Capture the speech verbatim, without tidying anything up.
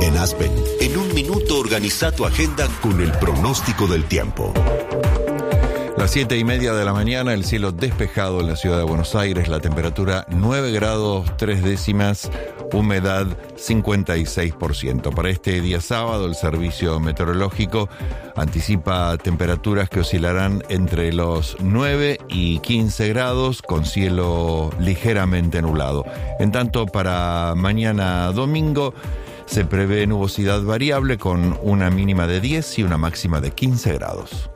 En Aspen, en un minuto organiza tu agenda con el pronóstico del tiempo. Las siete y media de la mañana, el cielo despejado en la ciudad de Buenos Aires, la temperatura nueve grados tres décimas, humedad cincuenta y seis por ciento. Para este día sábado, el servicio meteorológico anticipa temperaturas que oscilarán entre los nueve y quince grados, con cielo ligeramente nublado. En tanto, para mañana domingo, se prevé nubosidad variable con una mínima de diez y una máxima de quince grados.